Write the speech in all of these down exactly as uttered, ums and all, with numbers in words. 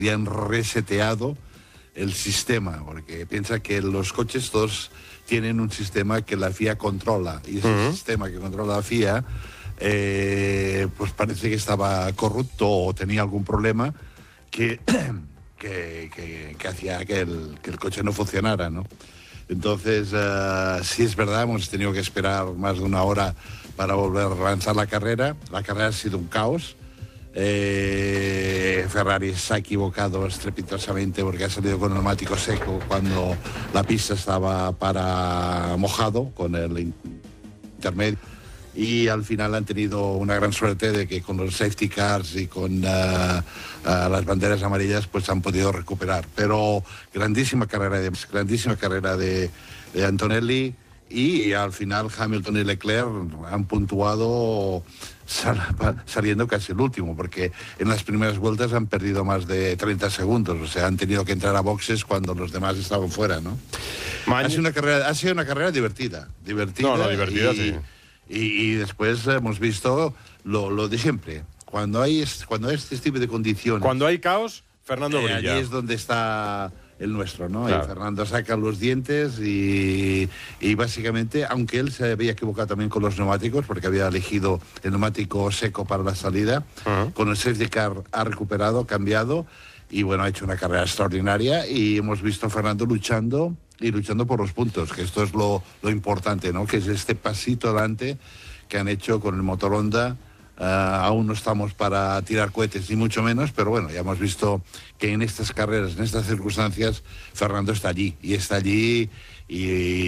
habían reseteado el sistema, porque piensa que los coches todos tienen un sistema que la F I A controla, y ese uh-huh. sistema que controla la F I A eh, pues parece que estaba corrupto o tenía algún problema que, que, que, que hacía que el, que el coche no funcionara, ¿no? Entonces, uh, sí es verdad, hemos tenido que esperar más de una hora para volver a lanzar la carrera. La carrera ha sido un caos. Eh, Ferrari se ha equivocado estrepitosamente porque ha salido con neumático seco cuando la pista estaba para mojado con el intermedio, y al final han tenido una gran suerte de que con los safety cars y con uh, uh, las banderas amarillas pues han podido recuperar. Pero grandísima carrera de, grandísima carrera de, de Antonelli, y al final Hamilton y Leclerc han puntuado sal, saliendo casi el último, porque en las primeras vueltas han perdido más de treinta segundos, o sea, han tenido que entrar a boxes cuando los demás estaban fuera, ¿no? Ha sido una carrera, ha sido una carrera divertida, divertida. No, no, divertida, y, sí. Y, y después hemos visto lo, lo de siempre. Cuando hay, cuando hay este tipo de condiciones... Cuando hay caos, Fernando eh, brilla. Allí es donde está el nuestro, ¿no? Claro. Y Fernando saca los dientes y, y básicamente, aunque él se había equivocado también con los neumáticos, porque había elegido el neumático seco para la salida, uh-huh. con el safety car ha recuperado, cambiado, y bueno, ha hecho una carrera extraordinaria, y hemos visto a Fernando luchando y luchando por los puntos, que esto es lo, lo importante, ¿no? Que es este pasito adelante que han hecho con el motor Honda. Uh, aún no estamos para tirar cohetes, ni mucho menos, pero bueno, ya hemos visto que en estas carreras, en estas circunstancias, Fernando está allí, y está allí y,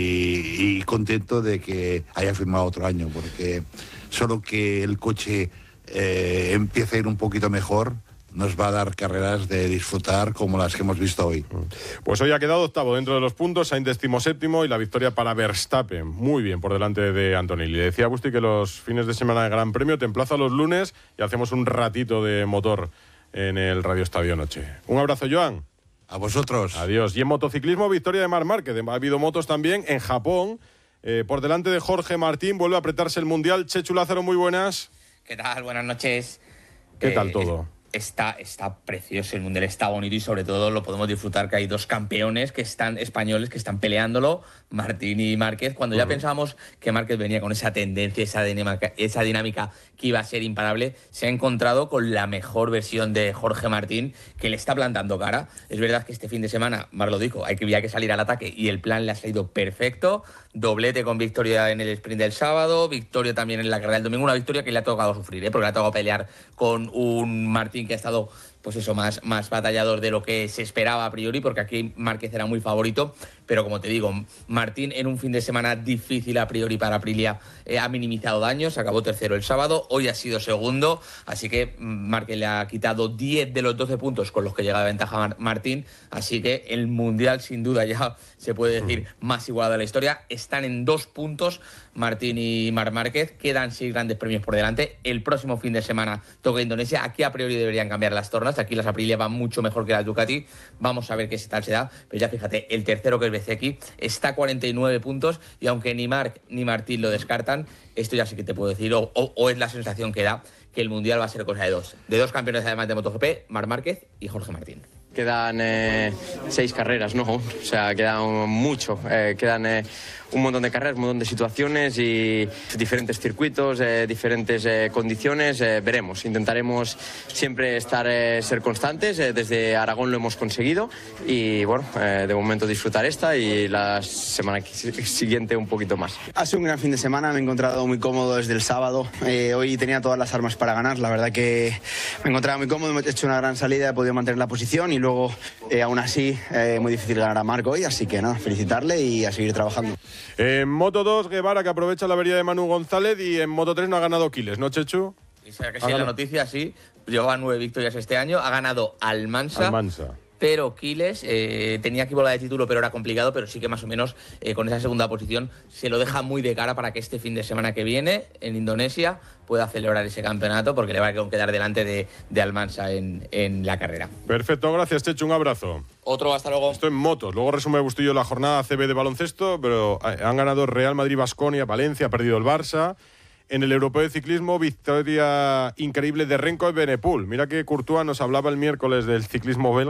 y contento de que haya firmado otro año, porque solo que el coche eh, empiece a ir un poquito mejor, nos va a dar carreras de disfrutar como las que hemos visto hoy. Pues hoy ha quedado octavo dentro de los puntos, Sainz decimoséptimo, y la victoria para Verstappen, muy bien por delante de Antonelli. Le decía a Busti que los fines de semana de Gran Premio te emplazo los lunes y hacemos un ratito de motor en el Radio Estadio Noche. Un abrazo, Joan. A vosotros. Adiós. Y en motociclismo, victoria de Marc Márquez. Ha habido motos también en Japón. Eh, por delante de Jorge Martín, vuelve a apretarse el Mundial. Chechu Lázaro, muy buenas. ¿Qué tal? Buenas noches. ¿Qué eh, tal todo? Está, está precioso, el Mundial está bonito, y sobre todo lo podemos disfrutar que hay dos campeones que están españoles, que están peleándolo, Martín y Márquez, cuando ya uh-huh. pensábamos que Márquez venía con esa tendencia, esa dinámica, esa dinámica que iba a ser imparable. Se ha encontrado con la mejor versión de Jorge Martín, que le está plantando cara. Es verdad que este fin de semana, Mar lo dijo, hay que, había que salir al ataque, y el plan le ha salido perfecto. Doblete con victoria en el sprint del sábado, victoria también en la carrera del domingo, una victoria que le ha tocado sufrir, ¿eh? Porque le ha tocado pelear con un Martín que ha estado, pues eso, más, más batallador de lo que se esperaba a priori, porque aquí Márquez era muy favorito, pero como te digo, Martín en un fin de semana difícil a priori para Aprilia eh, ha minimizado daños, acabó tercero el sábado, hoy ha sido segundo, así que Márquez le ha quitado diez de los doce puntos con los que llega de ventaja Mar- Martín, así que el Mundial sin duda ya se puede decir más igualado de la historia. Están en dos puntos Martín y Marc Márquez, quedan seis grandes premios por delante. El próximo fin de semana toca Indonesia, aquí a priori deberían cambiar las tornas, aquí las Aprilia van mucho mejor que las Ducati, vamos a ver qué tal se da, pero ya fíjate, el tercero, que es Bezzecchi, está a cuarenta y nueve puntos, y aunque ni Marc ni Martín lo descartan, esto ya sí que te puedo decir, o, o, o es la sensación que da, que el Mundial va a ser cosa de dos, de dos campeones además de MotoGP, Marc Márquez y Jorge Martín. Quedan eh, seis carreras, ¿no? O sea, quedan mucho. Eh, quedan eh, un montón de carreras, un montón de situaciones y diferentes circuitos, eh, diferentes eh, condiciones. Eh, veremos. Intentaremos siempre estar, eh, ser constantes. Eh, desde Aragón lo hemos conseguido y, bueno, eh, de momento disfrutar esta y la semana siguiente un poquito más. Ha sido un gran fin de semana. Me he encontrado muy cómodo desde el sábado. Eh, hoy tenía todas las armas para ganar. La verdad que me encontraba muy cómodo. He hecho una gran salida, he podido mantener la posición y luego, eh, aún así, eh, muy difícil ganar a Marc hoy, así que nada, felicitarle y a seguir trabajando. En Moto dos, Guevara, que aprovecha la avería de Manu González, y en Moto tres no ha ganado Quiles, ¿no, Chechu? O sea, que sí, la noticia, sí, lleva nueve victorias este año, ha ganado Almansa. Almansa. Pero Quiles eh, tenía que volar de título, pero era complicado, pero sí que más o menos eh, con esa segunda posición se lo deja muy de cara para que este fin de semana que viene en Indonesia pueda celebrar ese campeonato, porque le va a quedar delante de, de Almansa en, en la carrera. Perfecto, gracias, Chechu, un abrazo. Otro, hasta luego. Esto en motos. Luego resume Bustillo la jornada A C B de baloncesto, pero han ganado Real Madrid, Baskonia, Valencia, ha perdido el Barça. En el Europeo de Ciclismo, victoria increíble de Renko y Benepul. Mira que Courtois nos hablaba el miércoles del ciclismo belga.